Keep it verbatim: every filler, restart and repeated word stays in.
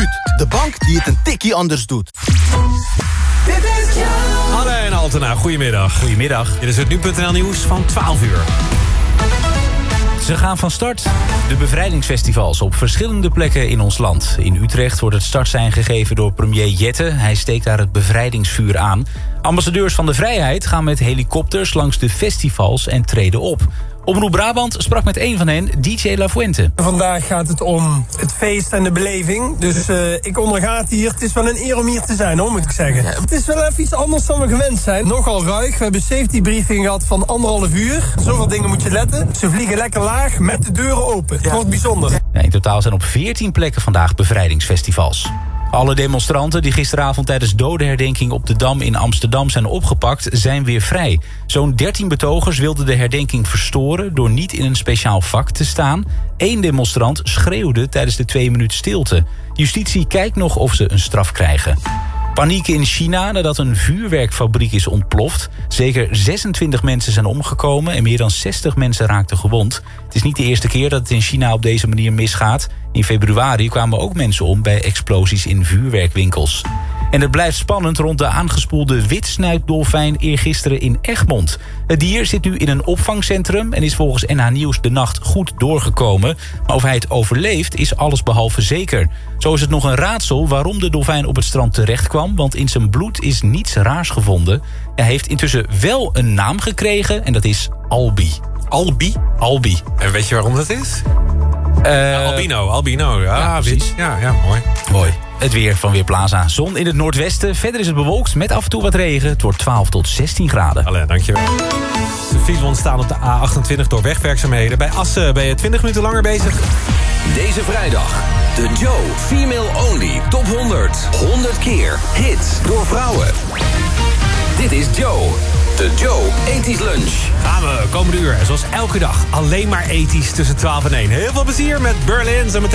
Revolut, de bank die het een tikkie anders doet. Anne en Altena, goedemiddag. Goedemiddag. Dit is het nu punt n l nieuws van twaalf uur. Ze gaan van start. De bevrijdingsfestivals op verschillende plekken in ons land. In Utrecht wordt het startsein gegeven door premier Jette. Hij steekt daar het bevrijdingsvuur aan. Ambassadeurs van de vrijheid gaan met helikopters langs de festivals en treden op. Omroep Brabant sprak met een van hen, D J Lafuente. Vandaag gaat het om het feest en de beleving. Dus uh, ik onderga het hier. Het is wel een eer om hier te zijn, hoor, moet ik zeggen. Ja. Het is wel even iets anders dan we gewend zijn. Nogal ruig. We hebben een safety briefing gehad van anderhalf uur. Zoveel dingen moet je letten. Ze vliegen lekker laag met de deuren open. Ja. Het wordt bijzonder. Ja, in totaal zijn op veertien plekken vandaag bevrijdingsfestivals. Alle demonstranten die gisteravond tijdens dodenherdenking op de Dam in Amsterdam zijn opgepakt, zijn weer vrij. Zo'n dertien betogers wilden de herdenking verstoren door niet in een speciaal vak te staan. Eén demonstrant schreeuwde tijdens de twee minuten stilte. Justitie kijkt nog of ze een straf krijgen. Paniek in China nadat een vuurwerkfabriek is ontploft. Zeker zesentwintig mensen zijn omgekomen en meer dan zestig mensen raakten gewond. Het is niet de eerste keer dat het in China op deze manier misgaat. In februari kwamen ook mensen om bij explosies in vuurwerkwinkels. En het blijft spannend rond de aangespoelde witsnuitdolfijn eergisteren in Egmond. Het dier zit nu in een opvangcentrum en is volgens N H Nieuws de nacht goed doorgekomen. Maar of hij het overleeft is allesbehalve zeker. Zo is het nog een raadsel waarom de dolfijn op het strand terecht kwam, want in zijn bloed is niets raars gevonden. Hij heeft intussen wel een naam gekregen en dat is Albi. Albi? Albi. En weet je waarom dat is? Uh, ja, albino, albino. Ja, ja, precies. Ja, ja, mooi. Mooi. Het weer van Weerplaza. Zon in het noordwesten. Verder is het bewolkt met af en toe wat regen. Het wordt twaalf tot zestien graden. Allee, dankjewel. De files ontstaan op de A achtentwintig door wegwerkzaamheden. Bij Assen ben je twintig minuten langer bezig. Deze vrijdag. De Joe Female Only Top honderd. honderd keer hits door vrouwen. Dit is Joe. De Joe ethisch Lunch. Gaan we komende uur, zoals elke dag, alleen maar ethisch tussen twaalf en één. Heel veel plezier met Berlin zo meteen.